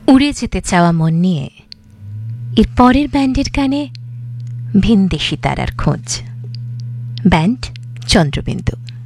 উড়ে যেতে চাওয়া মন নিয়ে এর পরের ব্যান্ডের গানে ভিনদেশি তারার খোঁজ। ব্যান্ড চন্দ্রবিন্দু।